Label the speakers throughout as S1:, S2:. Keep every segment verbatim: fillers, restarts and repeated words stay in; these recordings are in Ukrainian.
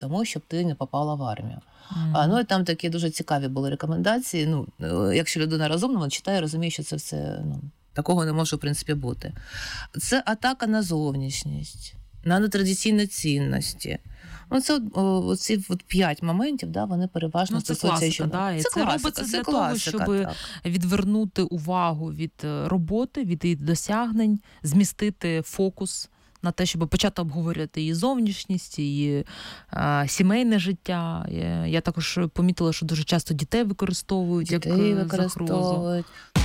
S1: тому, щоб ти не попала в армію.
S2: Мгм.
S1: А, ну, і там такі дуже цікаві були рекомендації. Ну, е, якщо людина розумна, вона читає, розуміє, що це все, ну, такого не може, в принципі, бути. Це атака на зовнішність, на нетрадиційні цінності. Ну, це от, о, оці от п'ять моментів, да, вони переважно
S2: Ну, це
S1: стосуються
S2: класика,
S1: жінок.
S2: да, і
S1: Це
S2: це
S1: класика,
S2: робиться
S1: це
S2: для того,
S1: класика,
S2: щоб
S1: так.
S2: відвернути увагу від е, роботи, від її досягнень, змістити фокус на те, щоб почати обговорювати її зовнішність, її е, сімейне життя. Я, я також помітила, що дуже часто дітей використовують
S1: Дітей
S2: як е, загрозу.
S1: використовують.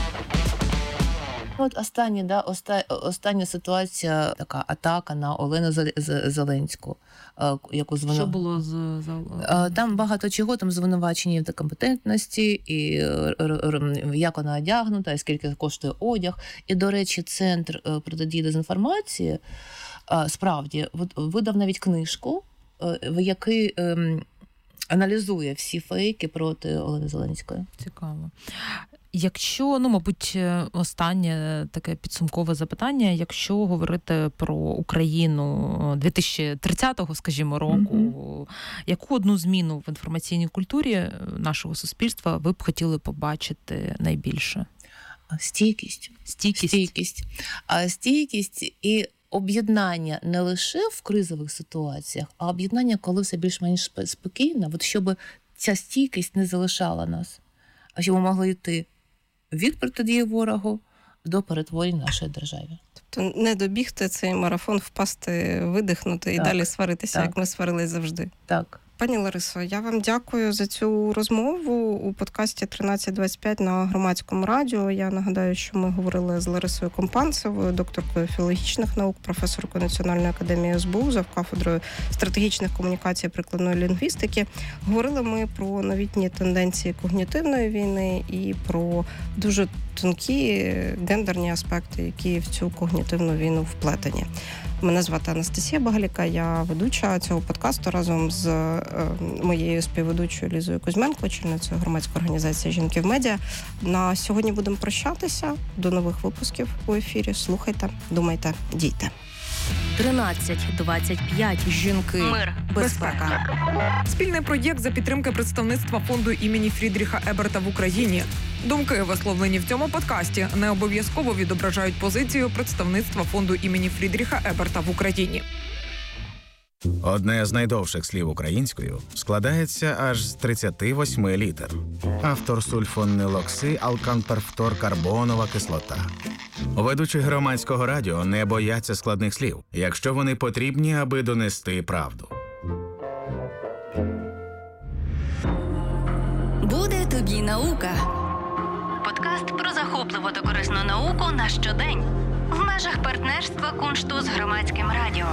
S1: От остання, да, оста, остання ситуація, така атака на Олену Зел- З- Зеленську, е, яку звину...
S2: Що було з...
S1: Е, Там багато чого, там звинувачення в некомпетентності, і е, р- р- як вона одягнута, і скільки коштує одяг. І, до речі, Центр е, протидії дезінформації е, справді от, видав навіть книжку, е, в якій ем, аналізує всі фейки проти Олени Зеленської.
S2: Цікаво. Якщо, ну, мабуть, останнє таке підсумкове запитання, якщо говорити про Україну дві тисячі тридцятого, скажімо, року,
S1: Мгм.
S2: яку одну зміну в інформаційній культурі нашого суспільства ви б хотіли побачити найбільше?
S1: Стійкість.
S2: Стійкість?
S1: Стійкість. А стійкість і об'єднання не лише в кризових ситуаціях, а об'єднання, коли все більш-менш спе- спокійно, от щоб ця стійкість не залишала нас, а щоб ми могли йти від протидії ворогу до перетворень нашої держави.
S3: Тобто не добігти цей марафон, впасти, видихнути і
S1: Так,
S3: далі сваритися,
S1: так.
S3: як ми сварились завжди.
S1: Так.
S3: Пані Ларисо, я вам дякую за цю розмову у подкасті тринадцять двадцять п'ять на Громадському радіо. Я нагадаю, що ми говорили з Ларисою Компанцевою, докторкою філологічних наук, професоркою Національної академії ес бе у, завкафедрою стратегічних комунікацій і прикладної лінгвістики. Говорили ми про новітні тенденції когнітивної війни і про дуже тонкі гендерні аспекти, які в цю когнітивну війну вплетені. Мене звати Анастасія Багаліка, я ведуча цього подкасту разом з е, моєю співведучою Лізою Кузьменко, очільницею громадської організації «Жінки в медіа». На сьогодні будемо прощатися. До нових випусків у ефірі. Слухайте, думайте, дійте.
S4: тринадцять двадцять п'ять.
S3: Жінки.
S4: Мир.
S3: Безпека.
S5: Спільний проєкт за підтримки представництва фонду імені Фрідріха Еберта в Україні. Думки, висловлені в цьому подкасті, не обов'язково відображають позицію представництва фонду імені Фрідріха Еберта в Україні.
S6: Одне з найдовших слів українською складається аж з тридцяти восьми літер. Автор сульфонилокси алканперфторкарбонова кислота. Ведучі Громадського радіо не бояться складних слів, якщо вони потрібні, аби донести правду.
S4: Буде тобі наука. Подкаст про захопливу та корисну науку на щодень. В межах партнерства Куншту з Громадським радіо.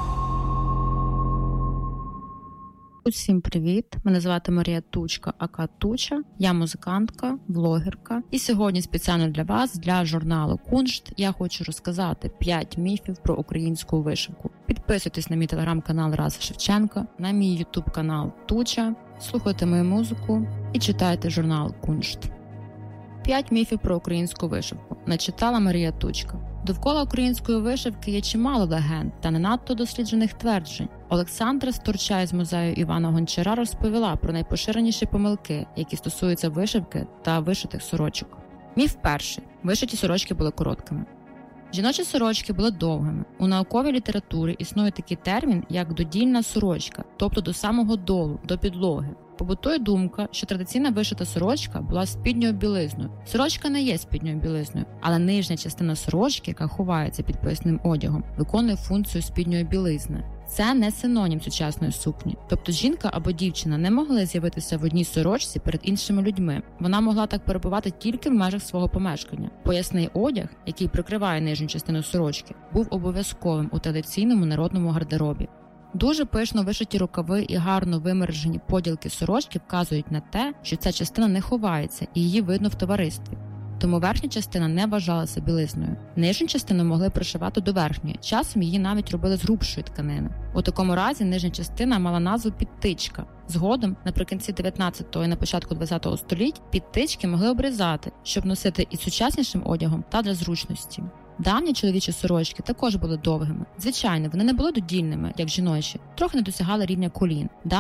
S7: Усім привіт! Мене звати Марія Тучка, ака Туча. Я музикантка, блогерка. І сьогодні спеціально для вас, для журналу Куншт, я хочу розказати п'ять міфів про українську вишивку. Підписуйтесь на мій телеграм-канал Раса Шевченка, на мій ютуб-канал Туча, слухайте мою музику і читайте журнал Куншт. П'ять міфів про українську вишивку. Начитала Марія Тучка. Довкола української вишивки є чимало легенд та не надто досліджених тверджень. Олександра Сторчай з музею Івана Гончара розповіла про найпоширеніші помилки, які стосуються вишивки та вишитих сорочок. Міф перший. Вишиті сорочки були короткими. Жіночі сорочки були довгими. У науковій літературі існує такий термін, як додільна сорочка, тобто до самого долу, до підлоги. Побутує думка, що традиційна вишита сорочка була спідньою білизною. Сорочка не є спідньою білизною, але нижня частина сорочки, яка ховається під поясним одягом, виконує функцію спідньої білизни. Це не синонім сучасної сукні. Тобто жінка або дівчина не могли з'явитися в одній сорочці перед іншими людьми. Вона могла так перебувати тільки в межах свого помешкання. Поясний одяг, який прикриває нижню частину сорочки, був обов'язковим у традиційному народному гардеробі. Дуже пишно вишиті рукави і гарно вимержені поділки сорочки вказують на те, що ця частина не ховається і її видно в товаристві. Тому верхня частина не вважалася білизною. Нижню частину могли пришивати до верхньої, часом її навіть робили з грубшої тканини. У такому разі нижня частина мала назву підтичка. Згодом, наприкінці дев'ятнадцятого і на початку двадцятого століть, підтички могли обрізати, щоб носити і сучаснішим одягом та для зручності. Давні чоловічі сорочки також були довгими. Звичайно, вони не були додільними, як жіночі, трохи не досягали рівня колін.